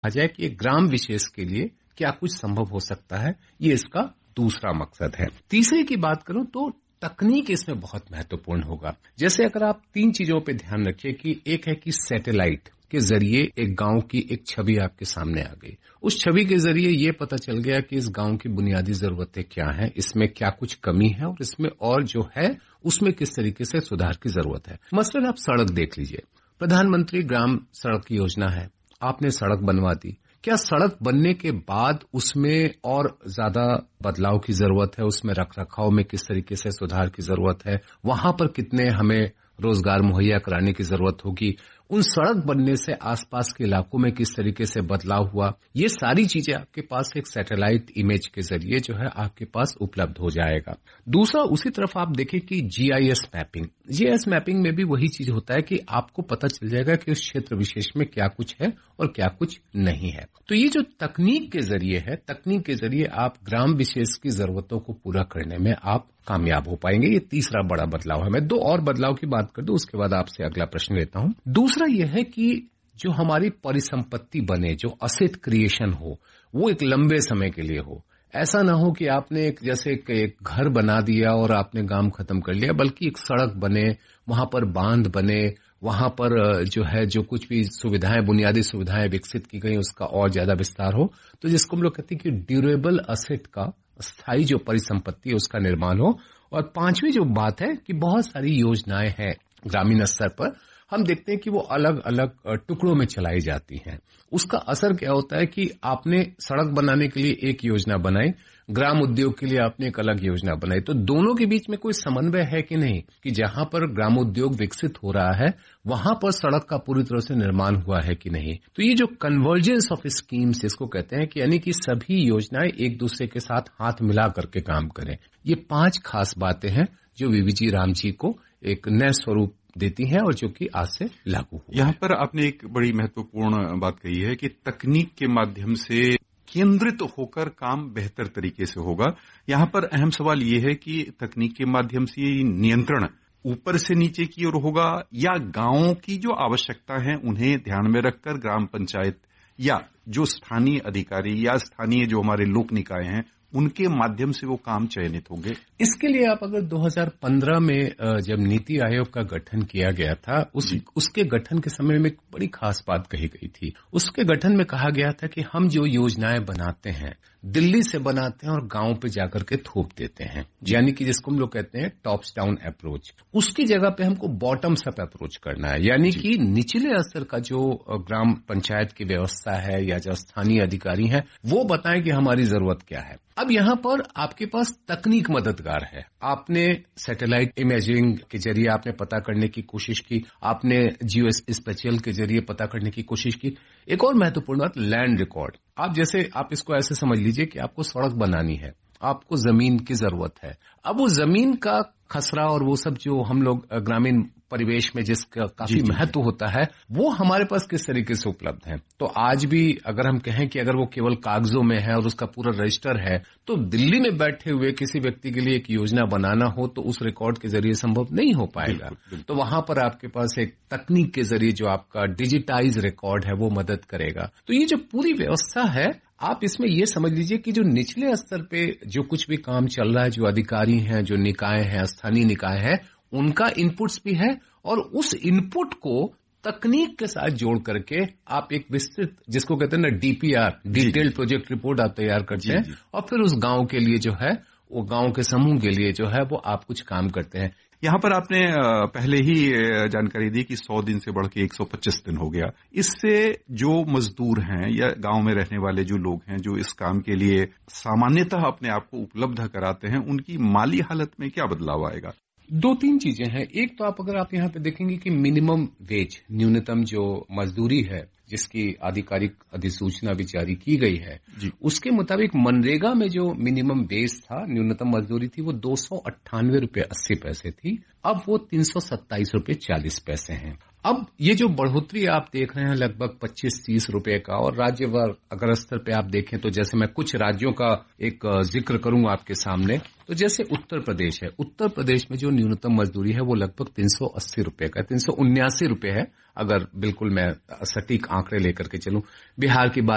आ जाए कि एक ग्राम विशेष के लिए क्या कुछ संभव हो सकता है, ये इसका दूसरा मकसद है। तीसरे की बात करूं तो तकनीक इसमें बहुत महत्वपूर्ण होगा। जैसे अगर आप 3 चीजों पे ध्यान रखिए कि एक है कि सैटेलाइट के जरिए एक गांव की एक छवि आपके सामने आ गई। उस छवि के जरिए ये पता चल गया कि इस गांव की बुनियादी जरूरतें क्या हैं, इसमें क्या कुछ कमी है और इसमें और जो है उसमें किस तरीके से सुधार की जरूरत है। मसलन आप सड़क देख लीजिए, प्रधानमंत्री ग्राम सड़क योजना है, आपने सड़क बनवा दी, क्या सड़क बनने के बाद उसमें और ज्यादा बदलाव की जरूरत है, उसमें रखरखाव में किस तरीके से सुधार की जरूरत है, वहां पर कितने हमें रोजगार मुहैया कराने की जरूरत होगी, उन सड़क बनने से आसपास के इलाकों में किस तरीके से बदलाव हुआ, ये सारी चीजें आपके पास एक सैटेलाइट इमेज के जरिए जो है आपके पास उपलब्ध हो जाएगा। दूसरा, उसी तरफ आप देखें कि जीआईएस मैपिंग, जीआईएस मैपिंग में भी वही चीज होता है कि आपको पता चल जाएगा कि उस क्षेत्र विशेष में क्या कुछ है और क्या कुछ नहीं है। तो ये जो तकनीक के जरिए है, तकनीक के जरिए आप ग्राम विशेष की जरूरतों को पूरा करने में आप कामयाब हो पाएंगे। ये तीसरा बड़ा बदलाव है। मैं 2 और बदलाव की बात कर दूं, उसके बाद आपसे अगला प्रश्न लेता हूं। दूसरा यह है कि जो हमारी परिसंपत्ति बने, जो असेट क्रिएशन हो, वो एक लंबे समय के लिए हो। ऐसा ना हो कि आपने एक घर बना दिया और आपने काम खत्म कर लिया, बल्कि एक सड़क बने, वहां पर बांध बने, वहां पर जो कुछ भी सुविधाएं, बुनियादी सुविधाएं विकसित की गई, उसका और ज्यादा विस्तार हो। तो जिसको हम लोग कहते हैं कि ड्यूरेबल असेट का, स्थायी जो परिसंपत्ति है उसका निर्माण हो। और 5वीं जो बात है कि बहुत सारी योजनाएं हैं ग्रामीण स्तर पर, हम देखते हैं कि वो अलग अलग टुकड़ों में चलाई जाती हैं। उसका असर क्या होता है कि आपने सड़क बनाने के लिए एक योजना बनाई, ग्राम उद्योग के लिए आपने एक अलग योजना बनाई, तो दोनों के बीच में कोई समन्वय है कि नहीं, कि जहां पर ग्राम उद्योग विकसित हो रहा है वहां पर सड़क का पूरी तरह से निर्माण हुआ है कि नहीं। तो ये जो कन्वर्जेंस ऑफ स्कीम्स इसको कहते हैं कि यानी कि सभी योजनाएं एक दूसरे के साथ हाथ मिला करके काम करें। ये 5 खास बातें हैं जो वीवीजी राम जी को एक नए स्वरूप देती हैं और जो कि आज से लागू हुआ। यहाँ पर आपने एक बड़ी महत्वपूर्ण बात कही है कि तकनीक के माध्यम से केंद्रित होकर काम बेहतर तरीके से होगा। यहाँ पर अहम सवाल ये है कि तकनीक के माध्यम से नियंत्रण ऊपर से नीचे की ओर होगा या गांवों की जो आवश्यकता है उन्हें ध्यान में रखकर ग्राम पंचायत या जो स्थानीय अधिकारी या स्थानीय जो हमारे लोक निकाय हैं उनके माध्यम से वो काम चयनित होंगे। इसके लिए आप अगर 2015 में जब नीति आयोग का गठन किया गया था, उसके गठन के समय में एक बड़ी खास बात कही गई थी। उसके गठन में कहा गया था कि हम जो योजनाएं बनाते हैं दिल्ली से बनाते हैं और गांव पे जाकर के थोप देते हैं, यानी कि जिसको हम लोग कहते हैं टॉप्स डाउन अप्रोच। उसकी जगह पे हमको बॉटम्स अप अप्रोच करना है, यानी कि निचले स्तर का जो ग्राम पंचायत की व्यवस्था है या जो स्थानीय अधिकारी हैं वो बताएं कि हमारी जरूरत क्या है। अब यहां पर आपके पास तकनीक मददगार है। आपने सैटेलाइट इमेजिंग के जरिए आपने पता करने की कोशिश की, आपने जियो स्पेशियल के जरिए पता करने की कोशिश की। एक और महत्वपूर्ण बात, लैंड रिकॉर्ड। आप इसको ऐसे समझ लीजिए कि आपको सड़क बनानी है, आपको जमीन की जरूरत है। अब वो जमीन का खसरा और वो सब जो हम लोग ग्रामीण परिवेश में जिसका काफी महत्व होता है, वो हमारे पास किस तरीके से उपलब्ध है। तो आज भी अगर हम कहें कि अगर वो केवल कागजों में है और उसका पूरा रजिस्टर है, तो दिल्ली में बैठे हुए किसी व्यक्ति के लिए एक योजना बनाना हो तो उस रिकॉर्ड के जरिए संभव नहीं हो पाएगा। तो वहां पर आपके पास एक तकनीक के जरिए जो आपका डिजिटाइज रिकॉर्ड है वो मदद करेगा। तो ये जो पूरी व्यवस्था है, आप इसमें ये समझ लीजिए कि जो निचले स्तर पे जो कुछ भी काम चल रहा है, जो अधिकारी हैं, जो निकाय हैं, स्थानीय निकाय है, उनका इनपुट्स भी है और उस इनपुट को तकनीक के साथ जोड़ करके आप एक विस्तृत, जिसको कहते हैं ना डीपीआर, डिटेल्ड प्रोजेक्ट रिपोर्ट आप तैयार करते हैं और फिर उस गांव के लिए जो है, वो गांव के समूह के लिए जो है वो आप कुछ काम करते हैं। यहाँ पर आपने पहले ही जानकारी दी कि 100 दिन से बढ़ के 125 दिन हो गया। इससे जो मजदूर हैं या गांव में रहने वाले जो लोग हैं जो इस काम के लिए सामान्यतः अपने आप को उपलब्ध कराते हैं, उनकी माली हालत में क्या बदलाव आएगा? 2-3 चीजें हैं। एक तो आप अगर आप यहाँ पे देखेंगे कि मिनिमम वेज, न्यूनतम जो मजदूरी है जिसकी आधिकारिक अधिसूचना भी जारी की गई है, उसके मुताबिक मनरेगा में जो मिनिमम वेज था, न्यूनतम मजदूरी थी, वो 298 रुपये 80 पैसे थी। अब वो 327 रुपये 40 पैसे हैं। अब ये जो बढ़ोतरी आप देख रहे हैं लगभग 25-30 रुपए का, और राज्यवार अगर स्तर पे आप देखें तो जैसे मैं कुछ राज्यों का एक जिक्र करूं आपके सामने, तो जैसे उत्तर प्रदेश है, उत्तर प्रदेश में जो न्यूनतम मजदूरी है वो लगभग 380 रुपए का, 379 रुपए है अगर बिल्कुल मैं सटीक आंकड़े लेकर के चलूं। बिहार की बात